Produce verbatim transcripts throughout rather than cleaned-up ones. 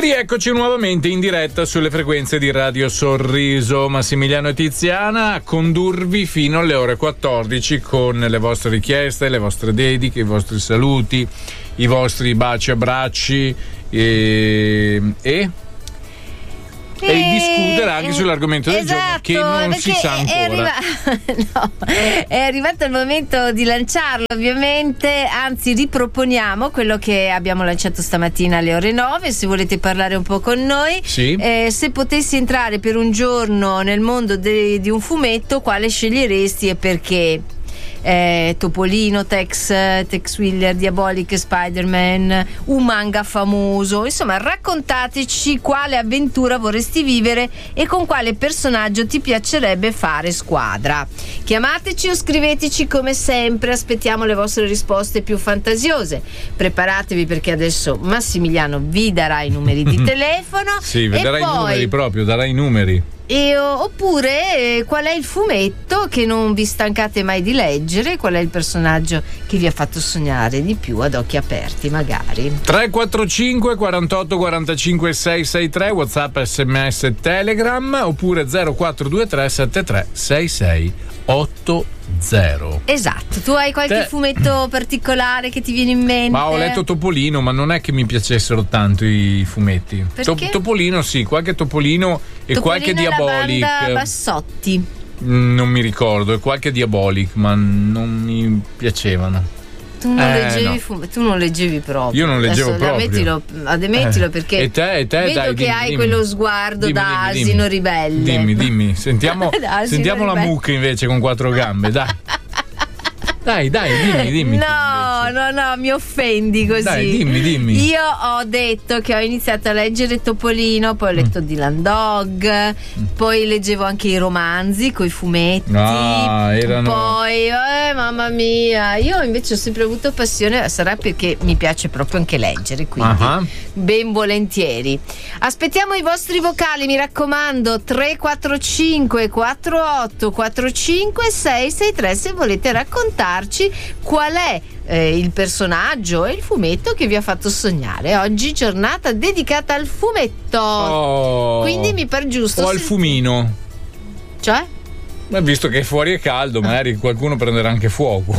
rieccoci nuovamente in diretta sulle frequenze di Radio Sorriso. Massimiliano e Tiziana a condurvi fino alle ore quattordici con le vostre richieste, le vostre dediche, i vostri saluti, i vostri baci, abbracci e... e... e discutere anche eh, sull'argomento del esatto, giorno che non si sa ancora. È, arri- no, è arrivato il momento di lanciarlo, ovviamente, anzi riproponiamo quello che abbiamo lanciato stamattina alle ore nove. Se volete parlare un po' con noi, sì. eh, se potessi entrare per un giorno nel mondo de- di un fumetto, quale sceglieresti e perché? Eh, Topolino, Tex, Tex Willer, Diabolic, Spider-Man, un manga famoso, insomma raccontateci quale avventura vorresti vivere e con quale personaggio ti piacerebbe fare squadra. Chiamateci o scriveteci come sempre, aspettiamo le vostre risposte più fantasiose. Preparatevi perché adesso Massimiliano vi darà i numeri di telefono. Sì, vi darà poi... i numeri proprio, darà i numeri. E, oppure eh, qual è il fumetto che non vi stancate mai di leggere, qual è il personaggio che vi ha fatto sognare di più ad occhi aperti magari. Tre quattro cinque quarantotto quarantacinque sei sei tre WhatsApp, sms, Telegram, oppure zero quattro due tre sette tre sei sei otto zero. Esatto, tu hai qualche Te... fumetto particolare che ti viene in mente? Ma ho letto Topolino, ma non è che mi piacessero tanto i fumetti. To- Topolino sì, qualche Topolino e Topolino qualche Diabolic. La banda Bassotti. Non mi ricordo, e qualche Diabolic, ma non mi piacevano. Tu non, eh, leggevi no. fum- tu non leggevi proprio. Io non leggevo Adesso, proprio. Ammettilo, ammettilo perché e te, e te, vedo dai, che dimmi, hai dimmi. quello sguardo dimmi, da dimmi, asino dimmi. ribelle. Dimmi, dimmi. Sentiamo, sentiamo la ribelle. mucca invece con quattro gambe, dai. Dai, dai, dimmi, dimmi. No, no, no, mi offendi così. Dai, dimmi, dimmi. Io ho detto che ho iniziato a leggere Topolino, poi ho letto mm. Dylan Dog, mm. poi leggevo anche i romanzi coi fumetti. Ah, erano... Poi, eh, mamma mia, io invece ho sempre avuto passione, sarà perché mi piace proprio anche leggere, quindi uh-huh. ben volentieri. Aspettiamo i vostri vocali, mi raccomando, tre quattro cinque quattro otto quattro cinque sei sei tre se volete raccontare qual è eh, il personaggio e il fumetto che vi ha fatto sognare. Oggi giornata dedicata al fumetto. Oh, quindi mi par giusto o al sent- fumino. Cioè? Ma visto che fuori è caldo, magari qualcuno prenderà anche fuoco.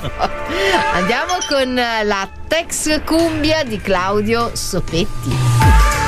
Andiamo con la Tex Cumbia di Claudio Sopetti.